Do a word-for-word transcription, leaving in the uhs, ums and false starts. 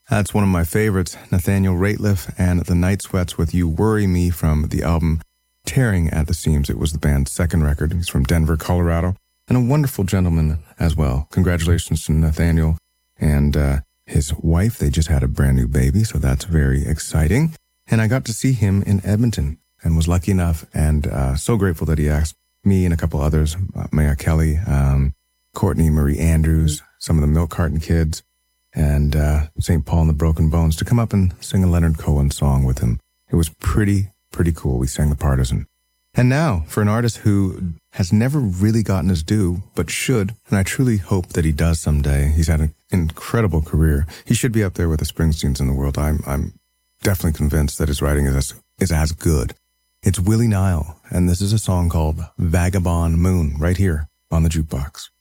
That's one of my favorites, Nathaniel Rateliff and the Night Sweats with You Worry Me from the album Tearing at the Seams. It was the band's second record. He's from Denver, Colorado, and a wonderful gentleman as well. Congratulations to Nathaniel and uh, his wife. They just had a brand new baby, so that's very exciting. And I got to see him in Edmonton and was lucky enough and uh, so grateful that he asked me and a couple others, uh, Maya Kelly, um, Courtney Marie Andrews, some of the Milk Carton Kids, and uh, Saint Paul and the Broken Bones to come up and sing a Leonard Cohen song with him. It was pretty, pretty cool. We sang The Partisan. And now, for an artist who has never really gotten his due, but should, and I truly hope that he does someday. He's had an incredible career. He should be up there with the Springsteens in the world. I'm I'm definitely convinced that his writing is as, is as good. It's Willie Nile, and this is a song called Vagabond Moon, right here on the Jukebox.